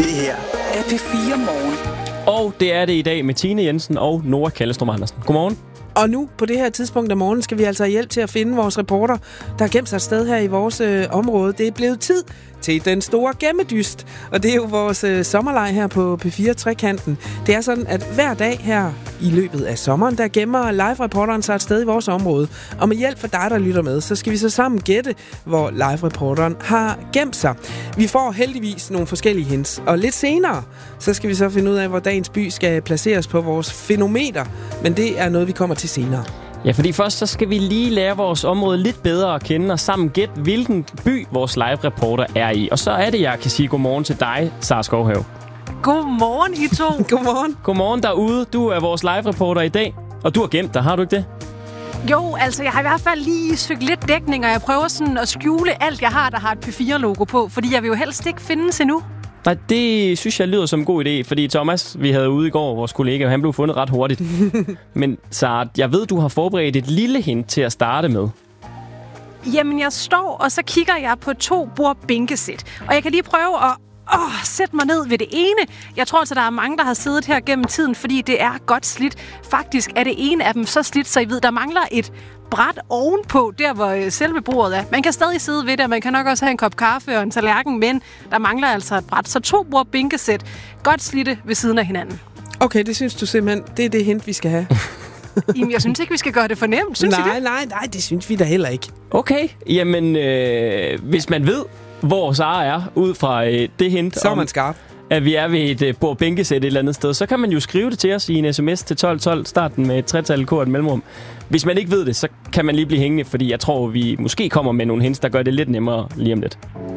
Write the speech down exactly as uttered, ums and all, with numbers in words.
Det her er P fire Morgen. Og det er det i dag med Tine Jensen og Nora Kallestrup Andersen. Godmorgen. Og nu, på det her tidspunkt af morgenen, skal vi altså have hjælp til at finde vores reporter, der har gemt sig et sted her i vores øh, område. Det er blevet tid til den store gemmedyst, og det er jo vores øh, sommerleg her på P fire Trekanten. Det er sådan, at hver dag her i løbet af sommeren, der gemmer live-reporteren sig et sted i vores område. Og med hjælp fra dig, der lytter med, så skal vi så sammen gætte, hvor live-reporteren har gemt sig. Vi får heldigvis nogle forskellige hints, og lidt senere, så skal vi så finde ud af, hvor dagens by skal placeres på vores fænometer. Men det er noget, vi kommer til senere. Ja, fordi først så skal vi lige lære vores område lidt bedre at kende, og sammen gætte, hvilken by vores live-reporter er i. Og så er det, jeg kan sige godmorgen til dig, Sara Skovhave. Godmorgen, I to. Godmorgen. Godmorgen derude. Du er vores live-reporter i dag, og du har gemt dig, har du ikke det? Jo, altså jeg har i hvert fald lige søgt lidt dækning, og jeg prøver sådan at skjule alt, jeg har, der har et P fire logo på, fordi jeg vil jo helst ikke findes endnu. Nej, det synes jeg lyder som en god idé, fordi Thomas, vi havde ude i går, vores kollega, han blev fundet ret hurtigt. Men Sara, jeg ved, du har forberedt et lille hint til at starte med. Jamen, jeg står, og så kigger jeg på to bord-bænkesæt, og jeg kan lige prøve at åh, sætte mig ned ved det ene. Jeg tror altså, der er mange, der har siddet her gennem tiden, fordi det er godt slidt. Faktisk er det ene af dem så slidt, så I ved, der mangler et bræt ovenpå, der hvor selve bordet er. Man kan stadig sidde ved det, og man kan nok også have en kop kaffe og en tallerken, men der mangler altså et bræt. Så to bord-bænkesæt, godt slidte ved siden af hinanden. Okay, det synes du simpelthen, det er det hint, vi skal have. Jamen, jeg synes ikke, vi skal gøre det for nemt. Synes nej, I det? nej, nej, det synes vi da heller ikke. Okay, jamen, øh, hvis man ved, hvor Sara er, ud fra øh, det hint, så er man skarp, at vi er ved et øh, bord-bænkesæt et eller andet sted, så kan man jo skrive det til os i en sms til tolv tolv, starten med et tretal K og et mellemrum. Hvis man ikke ved det, så kan man lige blive hængende, fordi jeg tror, vi måske kommer med nogle hints, der gør det lidt nemmere lige om lidt.